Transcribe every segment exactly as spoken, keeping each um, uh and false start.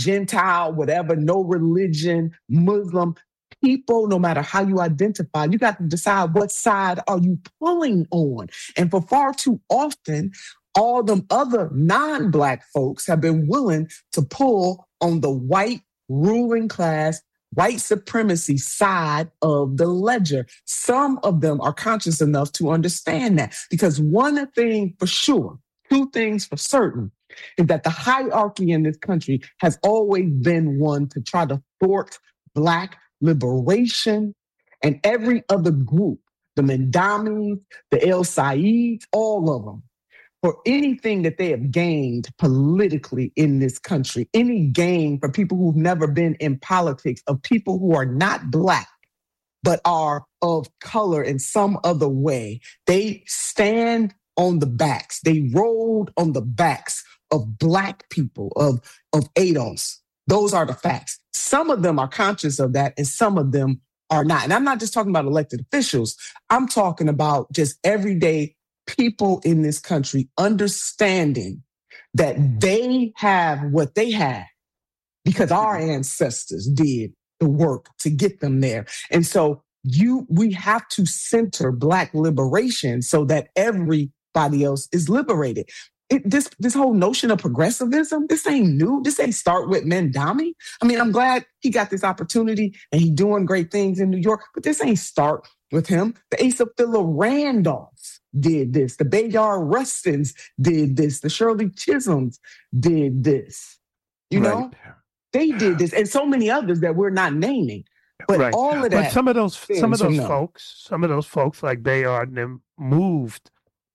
Gentile, whatever, no religion, Muslim. People, no matter how you identify, you got to decide what side are you pulling on. And for far too often, all them other non-Black folks have been willing to pull on the white ruling class, white supremacy side of the ledger. Some of them are conscious enough to understand that, because one thing for sure, two things for certain, is that the hierarchy in this country has always been one to try to thwart Black liberation, and every other group, the Mendamis, the El Saids, all of them, for anything that they have gained politically in this country, any gain for people who've never been in politics, of people who are not Black, but are of color in some other way, they stand on the backs, they rolled on the backs of Black people, of, of A D O S. Those are the facts. Some of them are conscious of that and some of them are not. And I'm not just talking about elected officials. I'm talking about just everyday people in this country understanding that they have what they have because our ancestors did the work to get them there. And so you, we have to center Black liberation so that everybody else is liberated. It, this this whole notion of progressivism, this ain't new. This ain't start with Mendami. I mean, I'm glad he got this opportunity and he's doing great things in New York, but this ain't start with him. The Asa Philip Randolphs did this. The Bayard Rustins did this. The Shirley Chisholms did this. You Right. know, they did this, and so many others that we're not naming. But Right. all of that. But some of those, some of so those no. folks, some of those folks like Bayard and them moved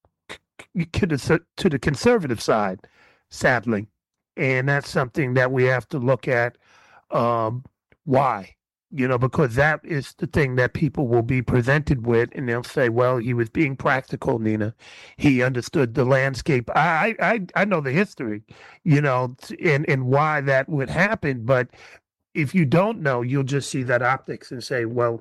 to the, to the conservative side, sadly. And that's something that we have to look at. Um, why? You know, because that is the thing that people will be presented with, and they'll say, well, he was being practical, Nina. He understood the landscape. I I, I know the history, you know, and, and why that would happen. But if you don't know, you'll just see that optics and say, well,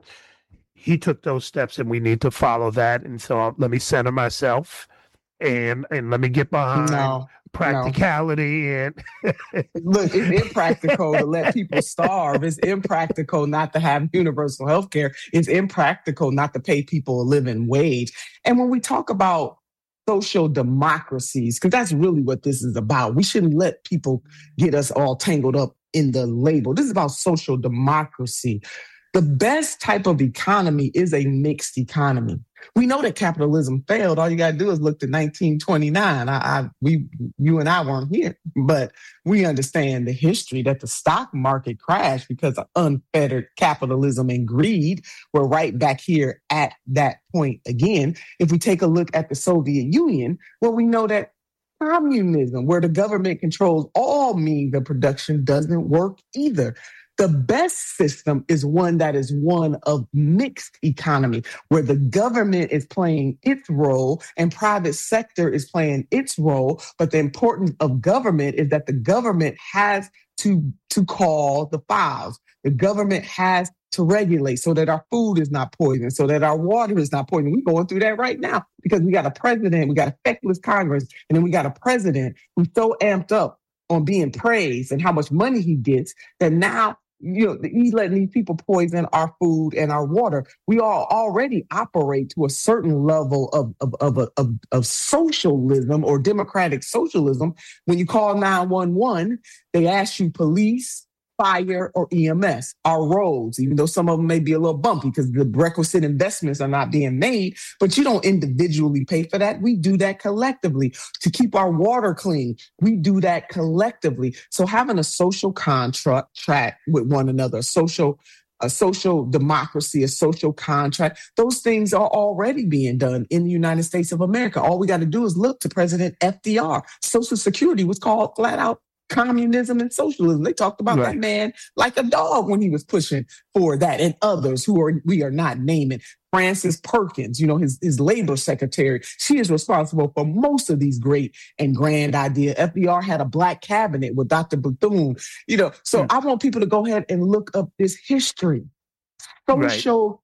he took those steps and we need to follow that. And so I'll, let me center myself. And and let me get behind No, practicality no. and Look, it's impractical to let people starve. It's impractical not to have universal health care. It's impractical not to pay people a living wage. And when we talk about social democracies, because that's really what this is about, we shouldn't let people get us all tangled up in the label. This is about social democracy. The best type of economy is a mixed economy. We know that capitalism failed. All you got to do is look to nineteen twenty-nine. I, I, we, you and I weren't here, but we understand the history that the stock market crashed because of unfettered capitalism and greed. We're right back here at that point again. If we take a look at the Soviet Union, well, we know that communism, where the government controls all means of production, doesn't work either. The best system is one that is one of mixed economy, where the government is playing its role and private sector is playing its role. But the importance of government is that the government has to, to call the files. The government has to regulate so that our food is not poisoned, so that our water is not poisoned. We're going through that right now because we got a president, we got a feckless Congress, and then we got a president who's so amped up on being praised and how much money he gets that now, you know, he's letting these people poison our food and our water. We all already operate to a certain level of, of, of, of, of socialism or democratic socialism. When you call nine one one, they ask you police, fire, or E M S, our roads, even though some of them may be a little bumpy because the requisite investments are not being made, but you don't individually pay for that. We do that collectively. To keep our water clean, we do that collectively. So having a social contract track with one another, a social a social democracy, a social contract, those things are already being done in the United States of America. All we got to do is look to President F D R. Social Security was called flat out communism and socialism. They talked about Right. that man like a dog when he was pushing for that, and others who are we are not naming. Frances Perkins, you know, his, his labor secretary, she is responsible for most of these great and grand ideas. F D R had a black cabinet with Doctor Bethune, you know. So Hmm. I want people to go ahead and look up this history. Right. Social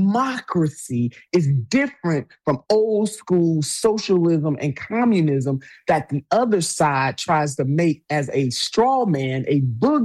democracy is different from old school socialism and communism that the other side tries to make as a straw man, a boogeyman.